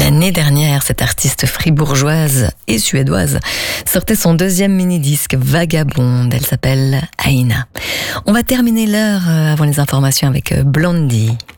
L'année dernière, cette artiste fribourgeoise et suédoise sortait son deuxième mini-disque Vagabonde. Elle s'appelle Aina. On va terminer l'heure avant les informations avec Blondie.